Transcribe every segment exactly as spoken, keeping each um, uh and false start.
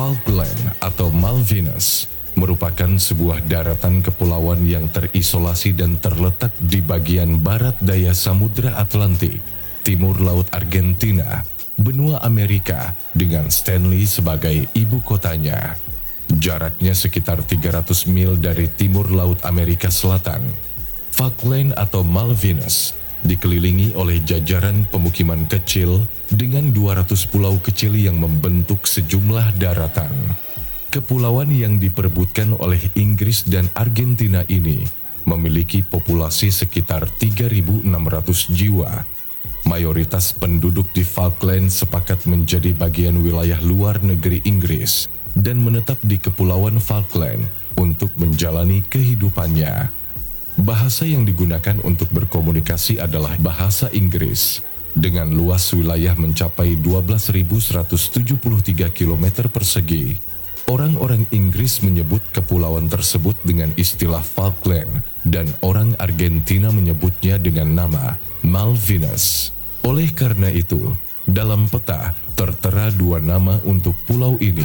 Falkland atau Malvinas merupakan sebuah daratan kepulauan yang terisolasi dan terletak di bagian barat daya Samudra Atlantik, timur Laut Argentina, benua Amerika dengan Stanley sebagai ibu kotanya. Jaraknya sekitar tiga ratus mil dari timur Laut Amerika Selatan. Falkland atau Malvinas dikelilingi oleh jajaran pemukiman kecil dengan dua ratus pulau kecil yang membentuk sejumlah daratan. Kepulauan yang diperebutkan oleh Inggris dan Argentina ini memiliki populasi sekitar tiga ribu enam ratus jiwa. Mayoritas penduduk di Falkland sepakat menjadi bagian wilayah luar negeri Inggris dan menetap di Kepulauan Falkland untuk menjalani kehidupannya. Bahasa yang digunakan untuk berkomunikasi adalah bahasa Inggris, dengan luas wilayah mencapai dua belas ribu seratus tujuh puluh tiga kilometer persegi. Orang-orang Inggris menyebut kepulauan tersebut dengan istilah Falkland dan orang Argentina menyebutnya dengan nama Malvinas. Oleh karena itu, dalam peta tertera dua nama untuk pulau ini.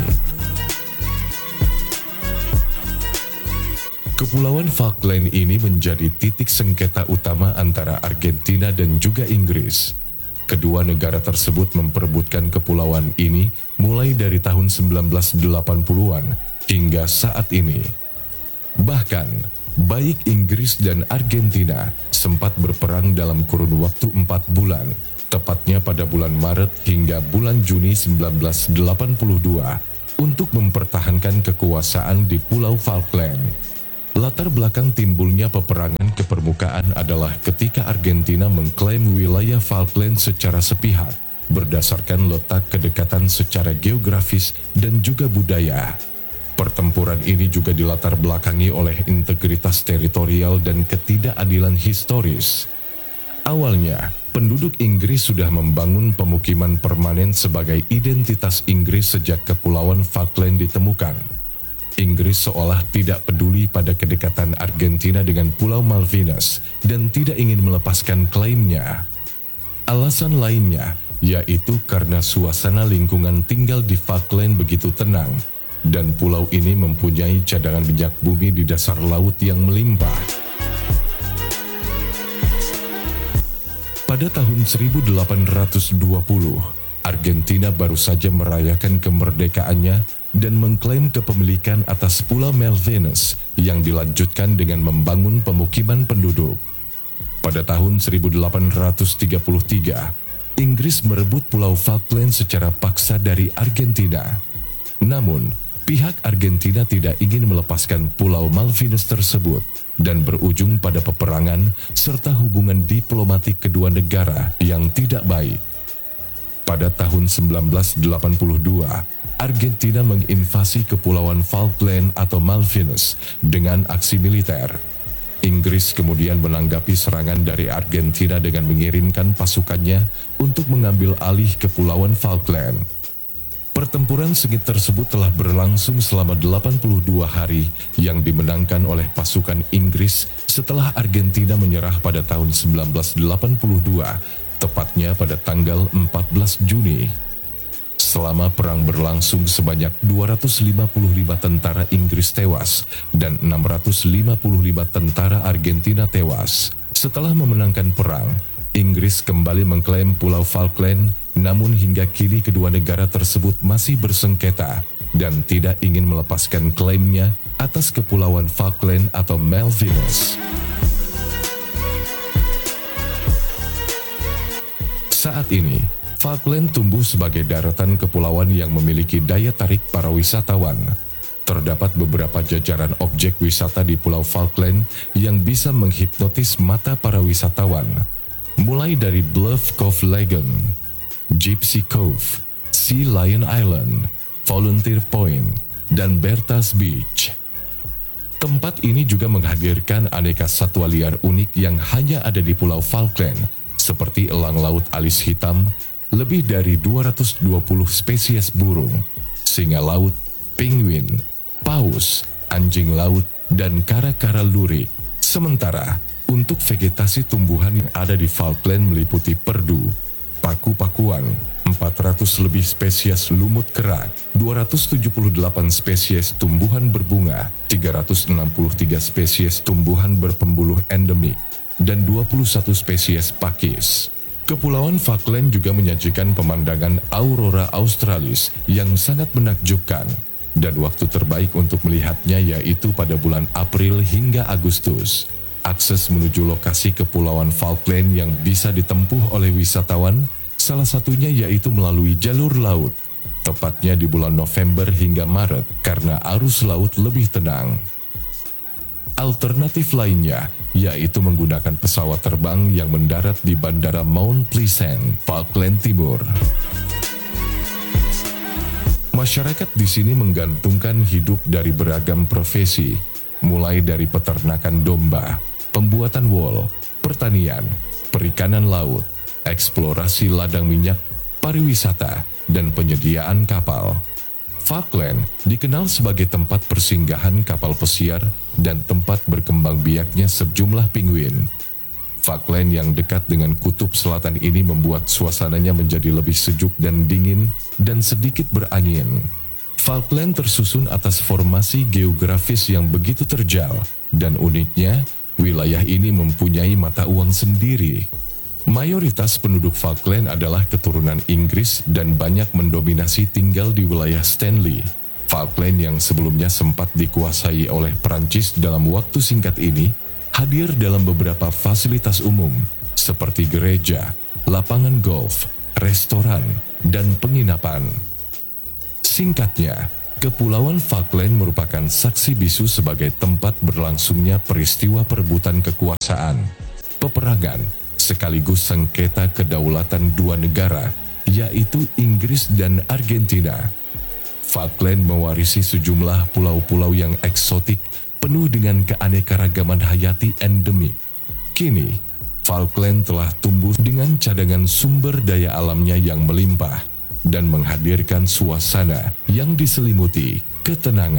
Kepulauan Falkland ini menjadi titik sengketa utama antara Argentina dan juga Inggris. Kedua negara tersebut memperebutkan kepulauan ini mulai dari tahun sembilan belas delapan puluhan hingga saat ini. Bahkan, baik Inggris dan Argentina sempat berperang dalam kurun waktu empat bulan, tepatnya pada bulan Maret hingga bulan Juni seribu sembilan ratus delapan puluh dua, untuk mempertahankan kekuasaan di Pulau Falkland. Latar belakang timbulnya peperangan ke permukaan adalah ketika Argentina mengklaim wilayah Falkland secara sepihak, berdasarkan letak kedekatan secara geografis dan juga budaya. Pertempuran ini juga dilatar belakangi oleh integritas teritorial dan ketidakadilan historis. Awalnya, penduduk Inggris sudah membangun pemukiman permanen sebagai identitas Inggris sejak Kepulauan Falkland ditemukan. Inggris seolah tidak peduli pada kedekatan Argentina dengan Pulau Malvinas dan tidak ingin melepaskan klaimnya. Alasan lainnya yaitu karena suasana lingkungan tinggal di Falkland begitu tenang dan pulau ini mempunyai cadangan minyak bumi di dasar laut yang melimpah. Pada tahun seribu delapan ratus dua puluh, Argentina baru saja merayakan kemerdekaannya dan mengklaim kepemilikan atas Pulau Malvinas yang dilanjutkan dengan membangun pemukiman penduduk. Pada tahun seribu delapan ratus tiga puluh tiga, Inggris merebut Pulau Falkland secara paksa dari Argentina. Namun, pihak Argentina tidak ingin melepaskan Pulau Malvinas tersebut dan berujung pada peperangan serta hubungan diplomatik kedua negara yang tidak baik. Pada tahun seribu sembilan ratus delapan puluh dua, Argentina menginvasi Kepulauan Falkland atau Malvinas dengan aksi militer. Inggris kemudian menanggapi serangan dari Argentina dengan mengirimkan pasukannya untuk mengambil alih Kepulauan Falkland. Pertempuran sengit tersebut telah berlangsung selama delapan puluh dua hari yang dimenangkan oleh pasukan Inggris setelah Argentina menyerah pada tahun seribu sembilan ratus delapan puluh dua, tepatnya pada tanggal empat belas Juni. Selama perang berlangsung sebanyak dua ratus lima puluh lima tentara Inggris tewas dan enam ratus lima puluh lima tentara Argentina tewas. Setelah memenangkan perang, Inggris kembali mengklaim Pulau Falkland, namun hingga kini kedua negara tersebut masih bersengketa dan tidak ingin melepaskan klaimnya atas Kepulauan Falkland atau Malvinas. Saat ini, Falkland tumbuh sebagai daratan kepulauan yang memiliki daya tarik para wisatawan. Terdapat beberapa jajaran objek wisata di Pulau Falkland yang bisa menghipnotis mata para wisatawan, mulai dari Bluff Cove Lagoon, Gypsy Cove, Sea Lion Island, Volunteer Point, dan Bertha's Beach. Tempat ini juga menghadirkan aneka satwa liar unik yang hanya ada di Pulau Falkland, seperti elang laut alis hitam, lebih dari dua ratus dua puluh spesies burung, singa laut, penguin, paus, anjing laut, dan kara-kara lurik. Sementara, untuk vegetasi tumbuhan yang ada di Falkland meliputi perdu, paku-pakuan, empat ratus lebih spesies lumut kerak, dua ratus tujuh puluh delapan spesies tumbuhan berbunga, tiga ratus enam puluh tiga spesies tumbuhan berpembuluh endemik, dan dua puluh satu spesies pakis. Kepulauan Falkland juga menyajikan pemandangan aurora australis yang sangat menakjubkan, dan waktu terbaik untuk melihatnya yaitu pada bulan April hingga Agustus. Akses menuju lokasi Kepulauan Falkland yang bisa ditempuh oleh wisatawan salah satunya yaitu melalui jalur laut, tepatnya di bulan November hingga Maret karena arus laut lebih tenang. Alternatif lainnya yaitu menggunakan pesawat terbang yang mendarat di Bandara Mount Pleasant, Falkland Timur. Masyarakat di sini menggantungkan hidup dari beragam profesi, mulai dari peternakan domba, pembuatan wol, pertanian, perikanan laut, eksplorasi ladang minyak, pariwisata, dan penyediaan kapal. Falkland dikenal sebagai tempat persinggahan kapal pesiar dan tempat berkembang biaknya sejumlah penguin. Falkland yang dekat dengan kutub selatan ini membuat suasananya menjadi lebih sejuk dan dingin dan sedikit berangin. Falkland tersusun atas formasi geografis yang begitu terjal, dan uniknya, wilayah ini mempunyai mata uang sendiri. Mayoritas penduduk Falkland adalah keturunan Inggris dan banyak mendominasi tinggal di wilayah Stanley. Falkland yang sebelumnya sempat dikuasai oleh Prancis dalam waktu singkat ini, hadir dalam beberapa fasilitas umum seperti gereja, lapangan golf, restoran, dan penginapan. Singkatnya, Kepulauan Falkland merupakan saksi bisu sebagai tempat berlangsungnya peristiwa perebutan kekuasaan, peperangan, sekaligus sengketa kedaulatan dua negara, yaitu Inggris dan Argentina. Falkland mewarisi sejumlah pulau-pulau yang eksotik, penuh dengan keanekaragaman hayati endemik. Kini, Falkland telah tumbuh dengan cadangan sumber daya alamnya yang melimpah dan menghadirkan suasana yang diselimuti ketenangan.